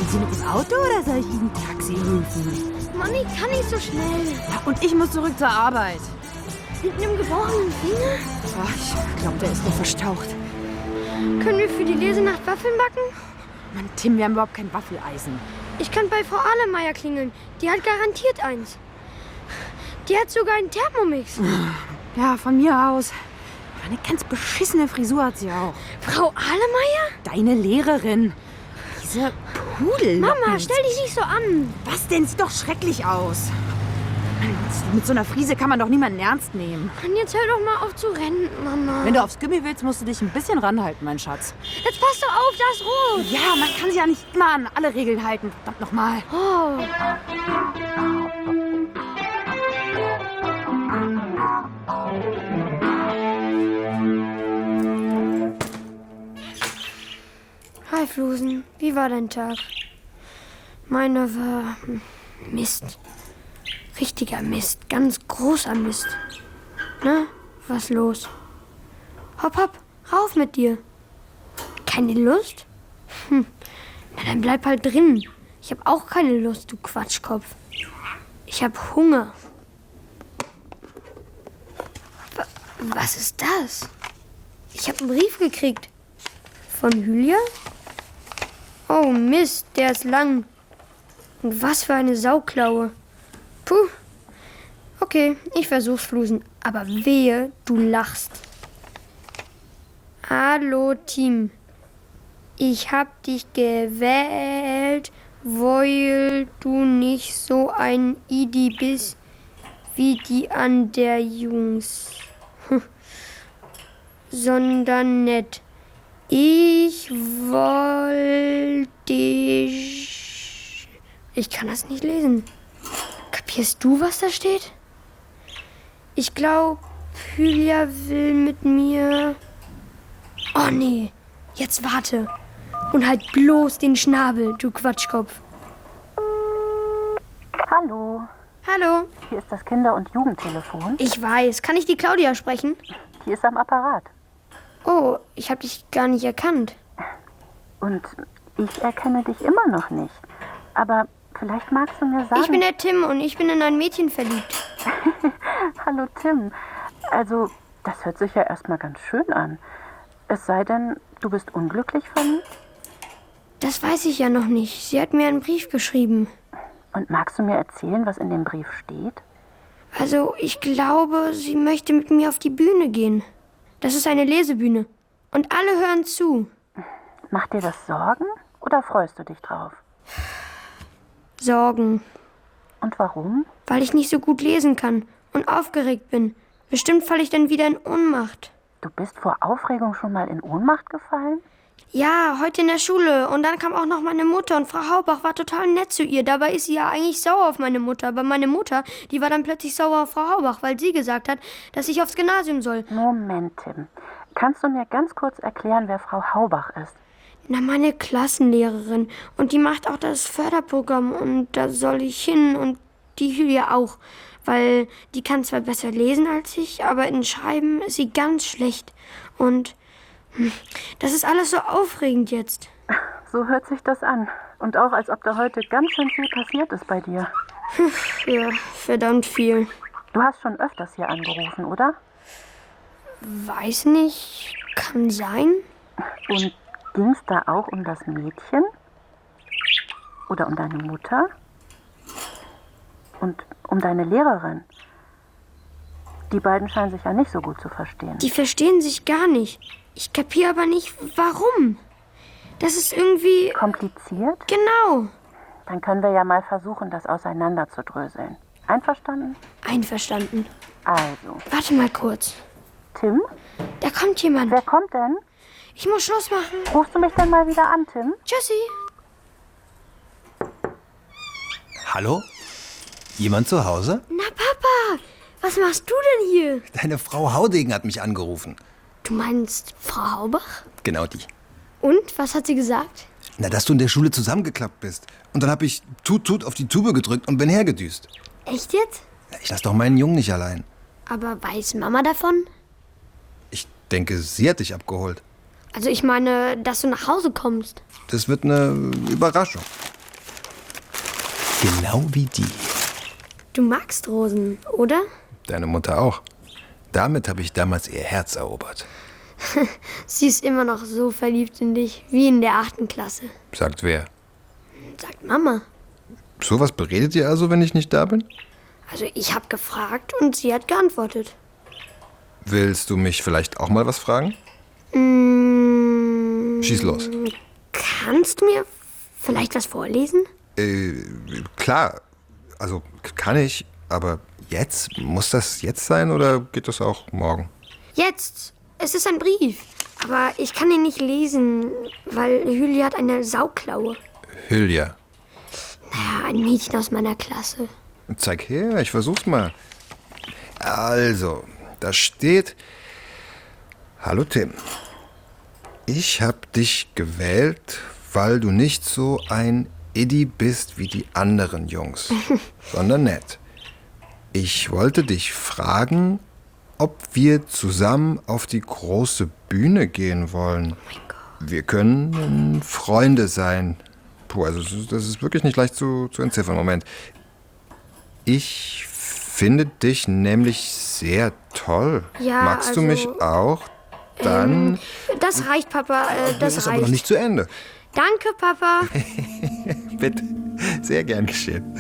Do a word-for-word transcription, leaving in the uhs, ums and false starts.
Wollen Sie mit dem Auto oder soll ich Ihnen ein Taxi rufen? Mann, ich kann nicht so schnell. Ja, und ich muss zurück zur Arbeit. Mit einem gebrochenen Finger? Oh, ich glaube, der ist nur verstaucht. Können wir für die Lesenacht Waffeln backen? Mann, Tim, wir haben überhaupt kein Waffeleisen. Ich kann bei Frau Ahlemeyer klingeln. Die hat garantiert eins. Die hat sogar einen Thermomix. Ja, von mir aus. Eine ganz beschissene Frisur hat sie auch. Frau Ahlemeyer? Deine Lehrerin. Diese Pudel. Mama, stell dich nicht so an. Was denn? Sieht doch schrecklich aus. Mit so einer Frise kann man doch niemanden ernst nehmen. Und jetzt hör doch mal auf zu rennen, Mama. Wenn du aufs Gummi willst, musst du dich ein bisschen ranhalten, mein Schatz. Jetzt pass doch auf, da ist rot. Ja, man kann sich ja nicht immer an alle Regeln halten. Verdammt nochmal. Oh. Hi Flusen, wie war dein Tag? Meiner war Mist. Richtiger Mist, ganz großer Mist. Na, was los? Hopp, hopp, rauf mit dir. Keine Lust? Hm, na dann bleib halt drin. Ich hab auch keine Lust, du Quatschkopf. Ich hab Hunger. W- was ist das? Ich hab einen Brief gekriegt. Von Julia? Oh Mist, der ist lang. Und was für eine Sauklaue. Puh. Okay, ich versuch's, Flusen. Aber wehe, du lachst. Hallo, Team. Ich hab dich gewählt, weil du nicht so ein Idi bist wie die an der Jungs. Hm. Sondern nett. Ich wollte dich... Ich kann das nicht lesen. Kapierst du, was da steht? Ich glaube, Julia will mit mir... Oh nee, jetzt warte. Und halt bloß den Schnabel, du Quatschkopf. Hallo, Hallo. hier ist das Kinder- und Jugendtelefon. Ich weiß. Kann ich die Claudia sprechen? Die ist am Apparat. Oh, ich habe dich gar nicht erkannt. Und ich erkenne dich immer noch nicht. Aber vielleicht magst du mir sagen... Ich bin der Tim und ich bin in ein Mädchen verliebt. Hallo Tim. Also, das hört sich ja erstmal ganz schön an. Es sei denn, du bist unglücklich verliebt? Das weiß ich ja noch nicht. Sie hat mir einen Brief geschrieben. Und magst du mir erzählen, was in dem Brief steht? Also, ich glaube, sie möchte mit mir auf die Bühne gehen. Das ist eine Lesebühne. Und alle hören zu. Macht dir das Sorgen oder freust du dich drauf? Sorgen. Und warum? Weil ich nicht so gut lesen kann und aufgeregt bin. Bestimmt falle ich dann wieder in Ohnmacht. Du bist vor Aufregung schon mal in Ohnmacht gefallen? Ja, heute in der Schule. Und dann kam auch noch meine Mutter und Frau Haubach war total nett zu ihr. Dabei ist sie ja eigentlich sauer auf meine Mutter. Aber meine Mutter, die war dann plötzlich sauer auf Frau Haubach, weil sie gesagt hat, dass ich aufs Gymnasium soll. Moment, Tim. Kannst du mir ganz kurz erklären, wer Frau Haubach ist? Na, meine Klassenlehrerin. Und die macht auch das Förderprogramm. Und da soll ich hin und die Julia auch. Weil die kann zwar besser lesen als ich, aber in Schreiben ist sie ganz schlecht. Und hm, das ist alles so aufregend jetzt. So hört sich das an. Und auch, als ob da heute ganz schön viel passiert ist bei dir. Ja, verdammt viel. Du hast schon öfters hier angerufen, oder? Weiß nicht. Kann sein. Und ging es da auch um das Mädchen? Oder um deine Mutter? Und um deine Lehrerin? Die beiden scheinen sich ja nicht so gut zu verstehen. Die verstehen sich gar nicht. Ich kapiere aber nicht, warum. Das ist irgendwie... Kompliziert? Genau. Dann können wir ja mal versuchen, das auseinanderzudröseln. Einverstanden? Einverstanden. Also, Warte mal kurz. Tim? Da kommt jemand. Wer kommt denn? Ich muss Schluss machen. Rufst du mich denn mal wieder an, Tim? Tschüssi. Hallo? Jemand zu Hause? Na, Papa, was machst du denn hier? Deine Frau Haudegen hat mich angerufen. Du meinst Frau Haubach? Genau die. Und, was hat sie gesagt? Na, dass du in der Schule zusammengeklappt bist. Und dann habe ich Tut Tut auf die Tube gedrückt und bin hergedüst. Echt jetzt? Na, ich lass doch meinen Jungen nicht allein. Aber weiß Mama davon? Ich denke, sie hat dich abgeholt. Also ich meine, dass du nach Hause kommst. Das wird eine Überraschung. Genau wie die. Du magst Rosen, oder? Deine Mutter auch. Damit habe ich damals ihr Herz erobert. Sie ist immer noch so verliebt in dich, wie in der achten Klasse. Sagt wer? Sagt Mama. Sowas beredet ihr also, wenn ich nicht da bin? Also ich habe gefragt und sie hat geantwortet. Willst du mich vielleicht auch mal was fragen? Mm, Schieß los. Kannst du mir vielleicht was vorlesen? Äh, klar. Also kann ich, aber jetzt? Muss das jetzt sein oder geht das auch morgen? Jetzt. Es ist ein Brief. Aber ich kann ihn nicht lesen, weil Hülya hat eine Sauklaue. Hülya. Naja, ein Mädchen aus meiner Klasse. Zeig her, ich versuch's mal. Also, da steht: Hallo Tim. Ich hab dich gewählt, weil du nicht so ein Iddi bist wie die anderen Jungs, sondern nett. Ich wollte dich fragen, ob wir zusammen auf die große Bühne gehen wollen. Oh mein Gott. Wir können Freunde sein. Puh, also das ist wirklich nicht leicht zu, zu entziffern. Moment. Ich finde dich nämlich sehr toll. Ja, Magst also, du mich auch? Dann Das reicht, Papa. Äh, das ist reicht. aber noch nicht zu Ende. Danke, Papa. Bitte. Sehr gern geschehen.